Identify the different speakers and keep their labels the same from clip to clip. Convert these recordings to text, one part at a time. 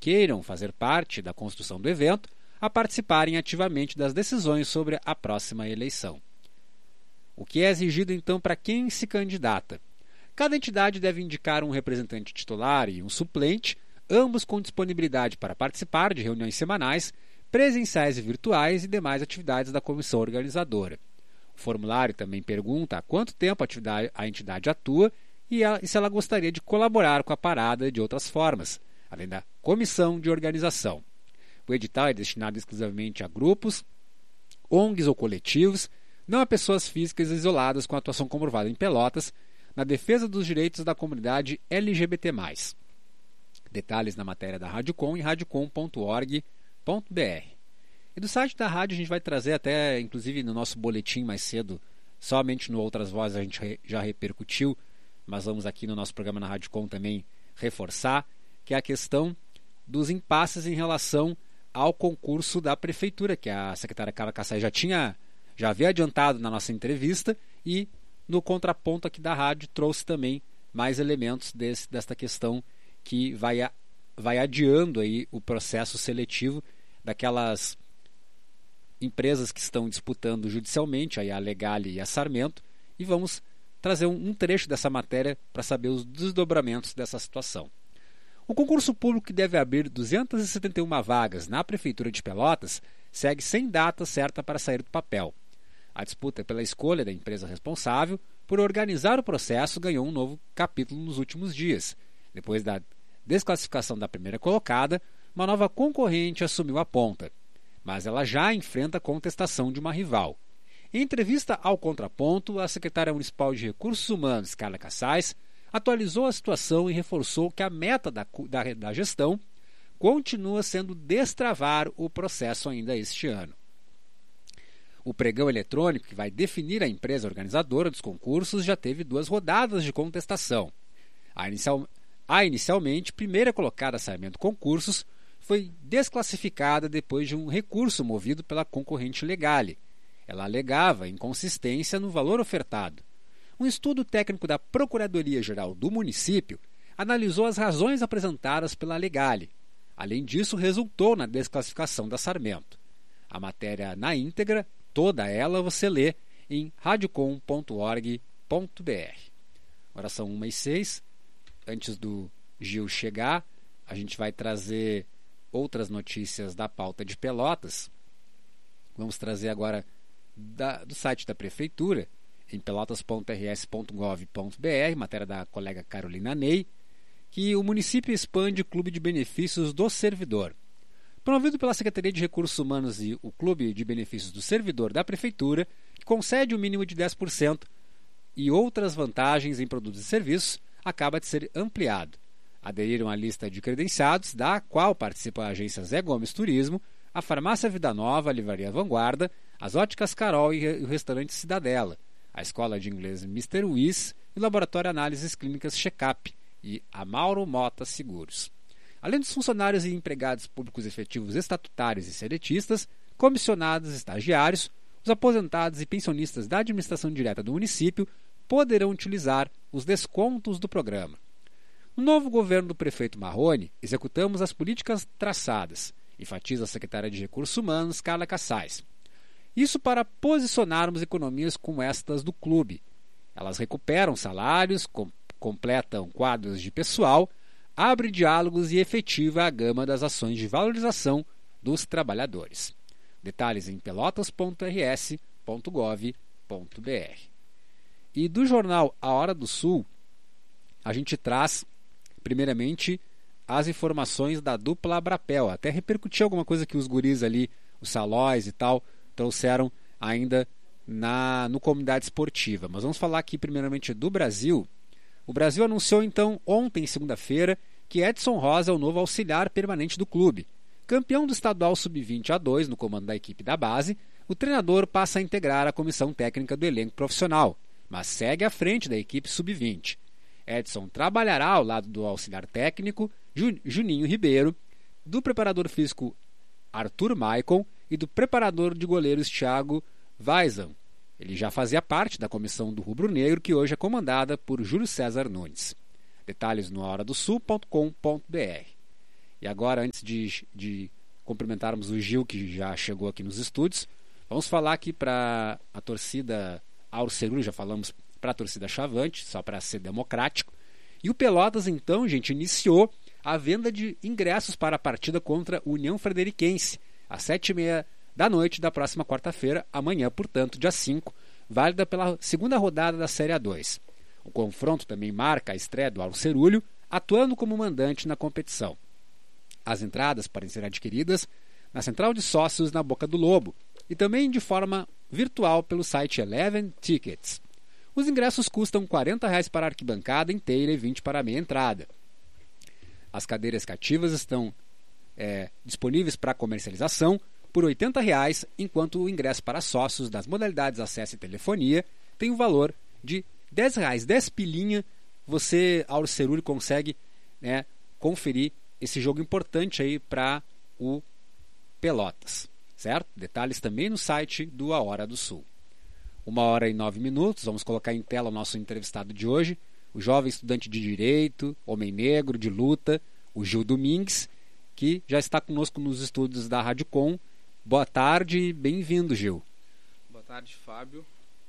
Speaker 1: queiram fazer parte da construção do evento a participarem ativamente das decisões sobre a próxima eleição. O que é exigido então para quem se candidata? Cada entidade deve indicar um representante titular e um suplente, ambos com disponibilidade para participar de reuniões semanais, presenciais e virtuais e demais atividades da comissão organizadora. O formulário também pergunta há quanto tempo a entidade atua e se ela gostaria de colaborar com a parada de outras formas, além da comissão de organização. O edital é destinado exclusivamente a grupos, ONGs ou coletivos, não a pessoas físicas isoladas com atuação comprovada em Pelotas, na defesa dos direitos da comunidade LGBT+. Detalhes na matéria da Rádio Com em radiocom.org.br. E do site da rádio a gente vai trazer até, inclusive no nosso boletim mais cedo, somente no Outras Vozes a gente já repercutiu, mas vamos aqui no nosso programa na Rádio Com também reforçar, que é a questão dos impasses em relação ao concurso da Prefeitura, que a secretária Carla Cassay já havia adiantado na nossa entrevista e no contraponto aqui da rádio trouxe também mais elementos desta questão que vai adiando aí o processo seletivo daquelas empresas que estão disputando judicialmente, aí a Legale e a Sarmento, e vamos trazer um trecho dessa matéria para saber os desdobramentos dessa situação. O concurso público que deve abrir 271 vagas na Prefeitura de Pelotas segue sem data certa para sair do papel. A disputa pela escolha da empresa responsável por organizar o processo ganhou um novo capítulo nos últimos dias. Depois da desclassificação da primeira colocada, uma nova concorrente assumiu a ponta, mas ela já enfrenta a contestação de uma rival. Em entrevista ao Contraponto, a secretária municipal de Recursos Humanos, Carla Cassay, atualizou a situação e reforçou que a meta da gestão continua sendo destravar o processo ainda este ano. O pregão eletrônico, que vai definir a empresa organizadora dos concursos, já teve 2 rodadas de contestação. A inicialmente primeira colocada a Sarmento Concursos foi desclassificada depois de um recurso movido pela concorrente Legale. Ela alegava inconsistência no valor ofertado. Um estudo técnico da Procuradoria-Geral do município analisou as razões apresentadas pela Legale. Além disso, resultou na desclassificação da Sarmento. A matéria na íntegra, toda ela, você lê em radiocom.org.br. Agora são 1h06. Antes do Gil chegar, a gente vai trazer outras notícias da pauta de Pelotas. Vamos trazer agora do site da Prefeitura, em pelotas.rs.gov.br, matéria da colega Carolina Ney, que o município expande o Clube de Benefícios do Servidor. Promovido pela Secretaria de Recursos Humanos e o Clube de Benefícios do Servidor da Prefeitura, que concede o mínimo de 10% e outras vantagens em produtos e serviços, acaba de ser ampliado. Aderiram à lista de credenciados, da qual participam a agência Zé Gomes Turismo, a Farmácia Vida Nova, a Livraria Vanguarda, as Óticas Carol e o Restaurante Cidadela, a Escola de Inglês Mr. Wiss e o Laboratório Análises Clínicas Checkup e a Mauro Mota Seguros. Além dos funcionários e empregados públicos efetivos estatutários e seletistas, comissionados e estagiários, os aposentados e pensionistas da administração direta do município poderão utilizar os descontos do programa. No novo governo do prefeito Marrone, executamos as políticas traçadas, enfatiza a secretária de Recursos Humanos, Carla Cassay. Isso para posicionarmos economias como estas do clube. Elas recuperam salários, completam quadros de pessoal, abre diálogos e efetiva a gama das ações de valorização dos trabalhadores. Detalhes em pelotas.rs.gov.br. E do jornal A Hora do Sul, a gente traz, primeiramente, as informações da dupla Abrapel. Até repercutiu alguma coisa que os guris ali, os Salóis e tal, trouxeram ainda no Comunidade Esportiva. Mas vamos falar aqui primeiramente do Brasil. O Brasil anunciou então ontem, segunda-feira, que Edson Rosa é o novo auxiliar permanente do clube. Campeão do estadual sub-20 A2 no comando da equipe da base, o treinador passa a integrar a comissão técnica do elenco profissional, mas segue à frente da equipe sub-20. Edson trabalhará ao lado do auxiliar técnico Juninho Ribeiro, do preparador físico Arthur Maicon e do preparador de goleiros Thiago Weizan. Ele já fazia parte da comissão do Rubro Negro, que hoje é comandada por Júlio César Nunes. Detalhes no ahoradosul.com.br. E agora, antes de cumprimentarmos o Gil, que já chegou aqui nos estúdios, vamos falar aqui para a torcida Auro Cerulho, já falamos para a torcida Chavante, só para ser democrático. E o Pelotas, então, gente, iniciou a venda de ingressos para a partida contra o União Frederiquense, às 7h30 da noite da próxima quarta-feira, amanhã, portanto, dia 5, válida pela segunda rodada da Série A2. O confronto também marca a estreia do Auro Cerulho, atuando como mandante na competição. As entradas podem ser adquiridas na central de sócios na Boca do Lobo e também de forma virtual pelo site Eleven Tickets. Os ingressos custam R$ 40 para a arquibancada inteira e R$ 20 para a meia entrada. As cadeiras cativas estão disponíveis para comercialização por R$ 80, enquanto o ingresso para sócios das modalidades acesso e telefonia tem o valor de R$ 10, 10 pilinha. Você, Auro Cerulho, consegue conferir esse jogo importante aí para o Pelotas, certo? Detalhes também no site do A Hora do Sul. 1h09, vamos colocar em tela o nosso entrevistado de hoje, o jovem estudante de Direito, homem negro, de luta, o Gil Domingues, que já está conosco nos estúdios da Rádio Com. Boa tarde e bem-vindo, Gil.
Speaker 2: Boa tarde, Fábio.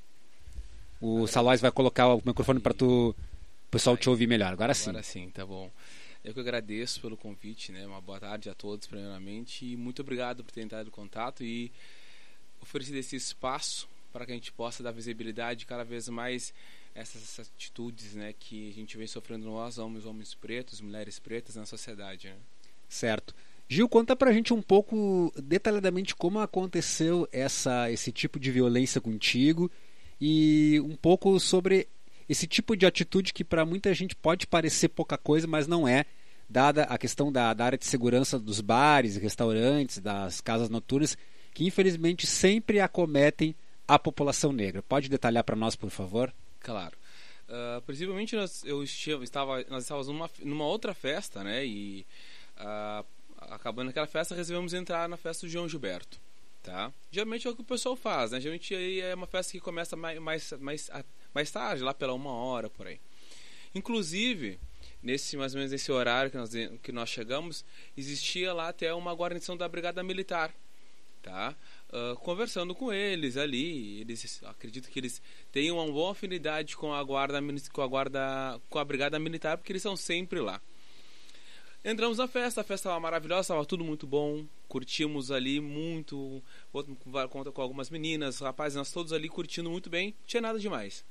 Speaker 1: O Salóis vai colocar o microfone para o pessoal te ouvir melhor. Agora sim.
Speaker 2: Agora sim, tá bom. Eu que agradeço pelo convite, né? Uma boa tarde a todos, primeiramente, e muito obrigado por ter entrado em contato e oferecido esse espaço para que a gente possa dar visibilidade cada vez mais essas atitudes, né, que a gente vem sofrendo nós, homens pretos, mulheres pretas na sociedade, né?
Speaker 1: Certo. Gil, conta pra gente um pouco detalhadamente como aconteceu esse tipo de violência contigo e um pouco sobre esse tipo de atitude que para muita gente pode parecer pouca coisa, mas não é, dada a questão da área de segurança dos bares, restaurantes, das casas noturnas, que infelizmente sempre acometem a população negra. Pode detalhar para nós, por favor?
Speaker 2: Claro. Principalmente nós estávamos numa outra festa, né? E acabando aquela festa, resolvemos entrar na festa do João Gilberto, tá? Geralmente é o que o pessoal faz, né? Geralmente aí é uma festa que começa mais tarde, lá pela 1h, por aí. Inclusive, mais ou menos nesse horário que nós chegamos, existia lá até uma guarnição da Brigada Militar, tá? Conversando com eles ali, acredito que eles tenham uma boa afinidade com a Brigada Militar, porque eles são sempre lá. Entramos na festa, a festa estava maravilhosa, estava tudo muito bom, curtimos ali muito, com algumas meninas, rapazes, nós todos ali curtindo muito bem, não tinha nada demais.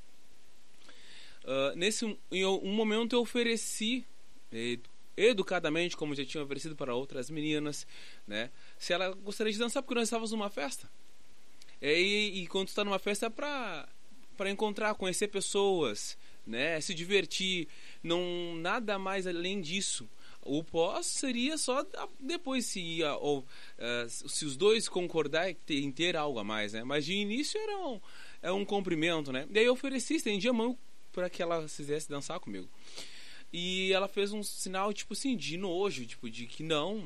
Speaker 2: Em um momento eu ofereci, educadamente, como já tinha oferecido para outras meninas, né, se ela gostaria de dançar, porque nós estávamos numa festa. E quando está numa festa é para encontrar, conhecer pessoas, né, se divertir, não nada mais além disso. O pós seria só depois se os dois concordar em ter algo a mais, né? Mas de início era um cumprimento, né? Daí eu ofereci, estendi a mão para que ela quisesse dançar comigo. E ela fez um sinal, tipo assim, de nojo, tipo, de que não,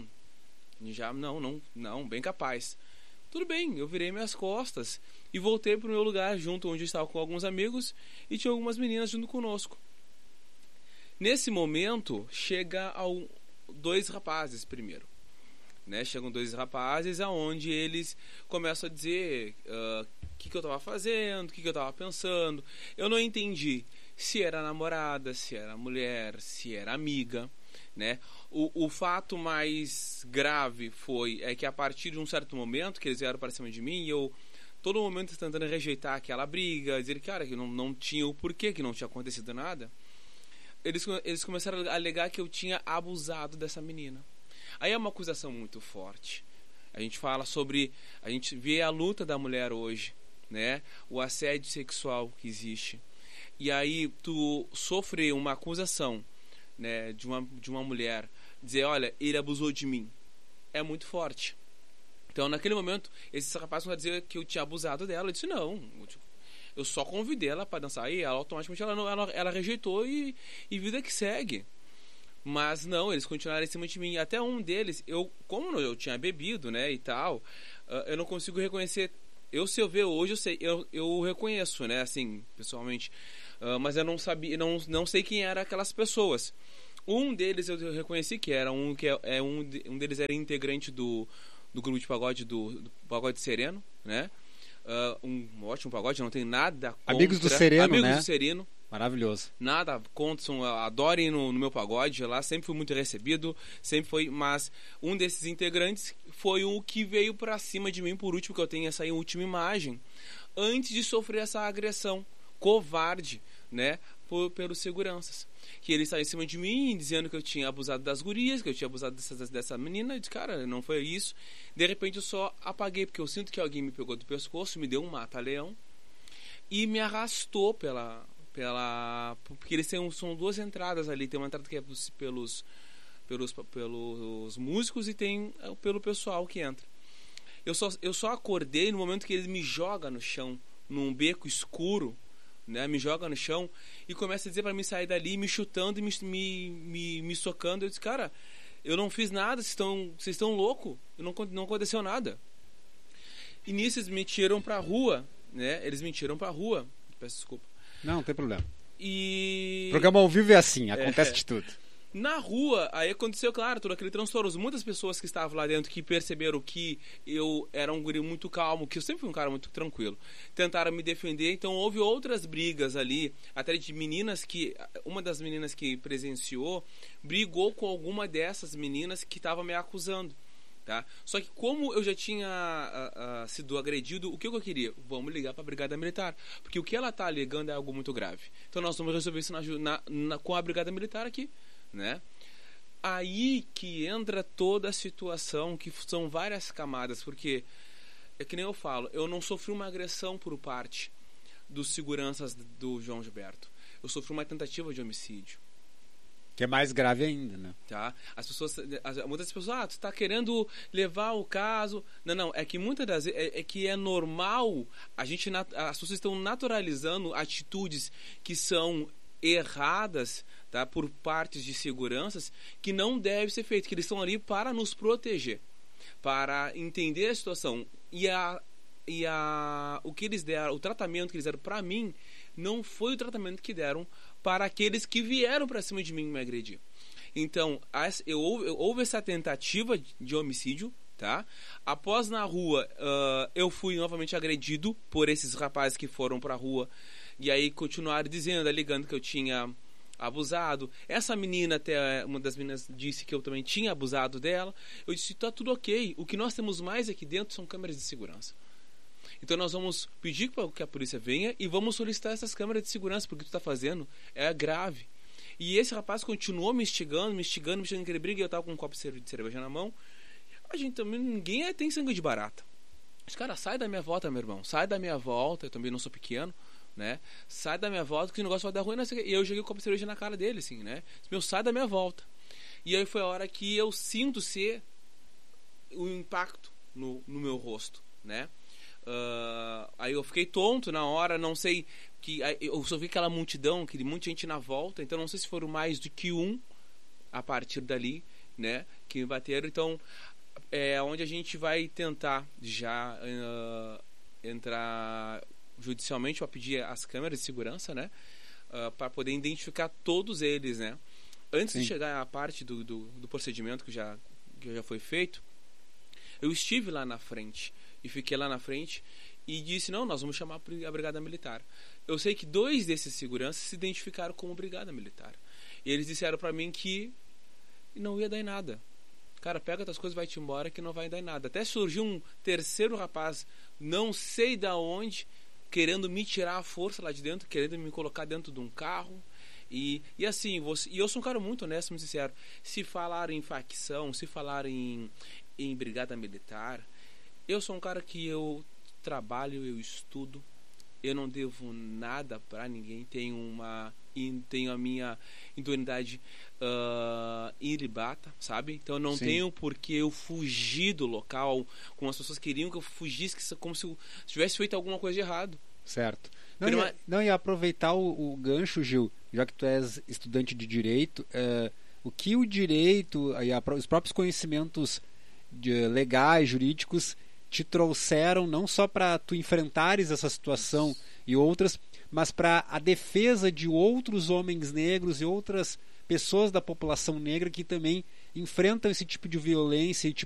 Speaker 2: bem capaz. Tudo bem, eu virei minhas costas e voltei pro meu lugar junto, onde eu estava com alguns amigos e tinha algumas meninas junto conosco. Nesse momento, dois rapazes primeiro, né? Chegam dois rapazes aonde eles começam a dizer o que eu estava fazendo, o que eu estava pensando. Eu não entendi se era namorada, se era mulher, se era amiga, né? O fato mais grave é que a partir de um certo momento que eles vieram para cima de mim e eu todo momento tentando rejeitar aquela briga, dizer que não tinha o porquê, que não tinha acontecido nada. Eles começaram a alegar que eu tinha abusado dessa menina. Aí é uma acusação muito forte. A gente vê a luta da mulher hoje, né? O assédio sexual que existe. E aí tu sofre uma acusação, né, de uma mulher, dizer, olha, ele abusou de mim. É muito forte. Então, naquele momento, esses rapazes vão dizer que eu tinha abusado dela. Eu disse, não, eu só convidei ela para dançar e ela automaticamente ela rejeitou e vida que segue. Mas não, eles continuaram em cima de mim. Até um deles, como eu tinha bebido, né, e tal, eu não consigo reconhecer. Se eu ver hoje, eu reconheço, né, assim, pessoalmente. Mas eu não sabia, não sei quem eram aquelas pessoas. Um deles eu reconheci que era um deles era integrante do grupo de pagode do Pagode Sereno, né? Um ótimo pagode, não tem nada contra.
Speaker 1: Amigos do Sereno,
Speaker 2: Amigos
Speaker 1: né?
Speaker 2: do Sereno.
Speaker 1: Maravilhoso.
Speaker 2: Nada contra, adorem no meu pagode lá, sempre fui muito recebido, sempre foi, mas um desses integrantes foi o que veio pra cima de mim por último, que eu tenho essa última imagem, antes de sofrer essa agressão covarde, né, pelos seguranças. Que ele saiu em cima de mim, dizendo que eu tinha abusado das gurias, que eu tinha abusado dessa menina. Eu disse, cara, não foi isso. De repente eu só apaguei, porque eu sinto que alguém me pegou do pescoço, me deu um mata-leão e me arrastou porque eles são duas entradas ali. Tem uma entrada que é pelos músicos e tem pelo pessoal que entra. Eu só acordei no momento que ele me joga no chão, num beco escuro, né? Me joga no chão e começa a dizer para mim sair dali, me chutando e me socando. Eu disse, cara, eu não fiz nada, vocês estão loucos, não aconteceu nada. E nisso eles me tiram pra rua, né? Peço desculpa.
Speaker 1: Não tem problema.
Speaker 2: E...
Speaker 1: O programa ao vivo é assim, acontece de tudo.
Speaker 2: Na rua, aí aconteceu, claro, todo aquele transtorno. Muitas pessoas que estavam lá dentro, que perceberam que eu era um guri muito calmo, que eu sempre fui um cara muito tranquilo, tentaram me defender. Então houve outras brigas ali, até de meninas que... Uma das meninas que presenciou brigou com alguma dessas meninas que estavam me acusando. Tá? Só que como eu já tinha sido agredido, o que eu queria? Vamos ligar para a Brigada Militar, porque o que ela está alegando é algo muito grave. Então nós vamos resolver isso com a Brigada Militar aqui, né? Aí que entra toda a situação, que são várias camadas, porque é que nem eu falo, eu não sofri uma agressão por parte dos seguranças do João Gilberto, eu sofri uma tentativa de homicídio.
Speaker 1: Que é mais grave ainda, né?
Speaker 2: Tá? Muitas pessoas, tu tá querendo levar o caso. Não, é que muitas das vezes é que é normal, as pessoas estão naturalizando atitudes que são erradas, tá? Por partes de seguranças, que não deve ser feito, que eles estão ali para nos proteger, para entender a situação. O que eles deram, o tratamento que eles deram para mim, não foi o tratamento que deram para aqueles que vieram para cima de mim me agredir. Então, houve essa tentativa de homicídio, tá? Após na rua, eu fui novamente agredido por esses rapazes que foram para a rua e aí continuaram dizendo, alegando que eu tinha abusado. Essa menina, até uma das meninas disse que eu também tinha abusado dela. Eu disse, tá tudo ok. O que nós temos mais aqui dentro são câmeras de segurança. Então nós vamos pedir que a polícia venha e vamos solicitar essas câmeras de segurança, porque o que tu está fazendo é grave. E esse rapaz continuou me instigando que ele briga, e eu estava com um copo de cerveja na mão. A gente também, ninguém tem sangue de barata. Os caras, sai da minha volta, meu irmão, sai da minha volta, eu também não sou pequeno, né? Sai da minha volta, que o negócio vai dar ruim. E eu joguei o copo de cerveja na cara dele, assim, né? Meu, sai da minha volta. E aí foi a hora que eu sinto ser o impacto no meu rosto, né? Aí eu fiquei tonto na hora, não sei, eu só vi aquela multidão, aquele monte de gente na volta, então não sei se foram mais do que um a partir dali, né, que me bateram. Então é onde a gente vai tentar já entrar judicialmente para pedir as câmeras de segurança, né, para poder identificar todos eles, né. Antes
Speaker 1: Sim.
Speaker 2: de chegar à parte do procedimento que já foi feito, eu estive lá na frente e fiquei lá na frente e disse, não, nós vamos chamar a Brigada Militar. Eu sei que 2 desses seguranças se identificaram como Brigada Militar. E eles disseram pra mim que não ia dar em nada. Cara, pega tuas coisas e vai-te embora que não vai dar em nada. Até surgiu um terceiro rapaz, não sei da onde, querendo me tirar a força lá de dentro, querendo me colocar dentro de um carro. E assim, eu sou um cara muito honesto, muito sincero. Se falar em facção, se falar em Brigada Militar, eu sou um cara que eu trabalho, eu estudo, eu não devo nada pra ninguém, tenho a minha idoneidade ilibata, sabe? Então não
Speaker 1: Sim.
Speaker 2: tenho porque eu fugir do local, como as pessoas queriam que eu fugisse, como se eu tivesse feito alguma coisa de errado.
Speaker 1: Certo. Não, e aproveitar o gancho, Gil, já que tu és estudante de Direito, o que o Direito e os próprios conhecimentos legais, jurídicos, te trouxeram não só para tu enfrentares essa situação e outras, mas para a defesa de outros homens negros e outras pessoas da população negra que também enfrentam esse tipo de violência e